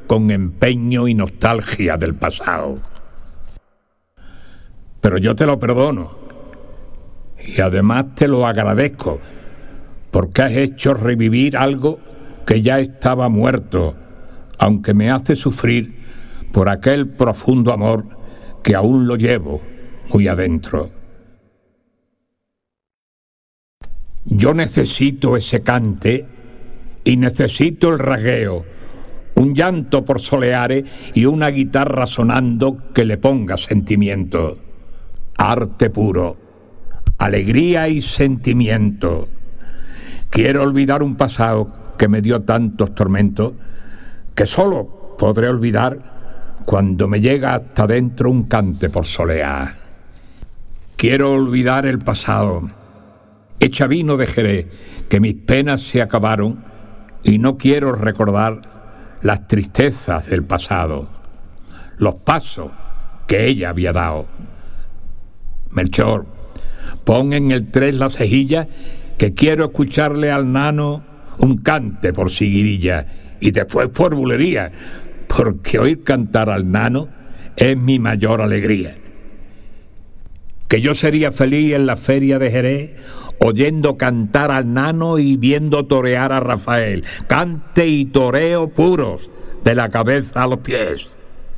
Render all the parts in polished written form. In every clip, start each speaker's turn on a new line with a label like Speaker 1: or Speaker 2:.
Speaker 1: con empeño y nostalgia del pasado. Pero yo te lo perdono y además te lo agradezco porque has hecho revivir algo que ya estaba muerto, aunque me hace sufrir por aquel profundo amor que aún lo llevo muy adentro. Yo necesito ese cante y necesito el rasgueo, un llanto por soleare y una guitarra sonando que le ponga sentimiento. Arte puro, alegría y sentimiento. Quiero olvidar un pasado que me dio tantos tormentos que solo podré olvidar cuando me llega hasta dentro un cante por solear. Quiero olvidar el pasado. Echa vino de Jerez, que mis penas se acabaron y no quiero recordar las tristezas del pasado, los pasos que ella había dado. Melchor, pon en el 3 la cejilla, que quiero escucharle al nano un cante por siguirilla y después por bulería, porque oír cantar al nano es mi mayor alegría. Que yo sería feliz en la feria de Jerez, oyendo cantar al nano y viendo torear a Rafael. Cante y toreo puros, de la cabeza a los pies.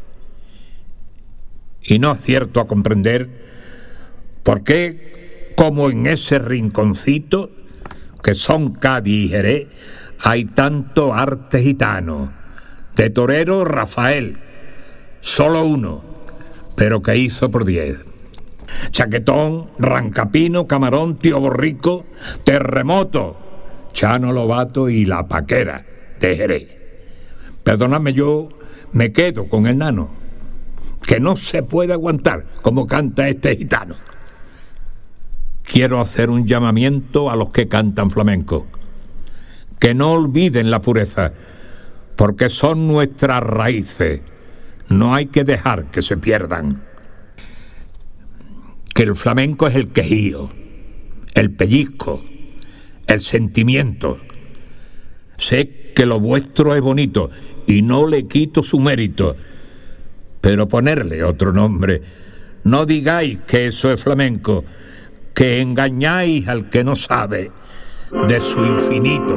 Speaker 1: Y no acierto a comprender por qué, como en ese rinconcito, que son Cádiz y Jerez, hay tanto arte gitano. De torero, Rafael, solo uno, pero que hizo por 10. Chaquetón, Rancapino, Camarón, Tío Borrico, Terremoto, Chano Lobato y La Paquera de Jerez. Perdóname, yo me quedo con el nano, que no se puede aguantar como canta este gitano. Quiero hacer un llamamiento a los que cantan flamenco, que no olviden la pureza, porque son nuestras raíces, no hay que dejar que se pierdan. Que el flamenco es el quejío, el pellizco, el sentimiento. Sé que lo vuestro es bonito y no le quito su mérito, pero ponerle otro nombre, no digáis que eso es flamenco, que engañáis al que no sabe de su infinito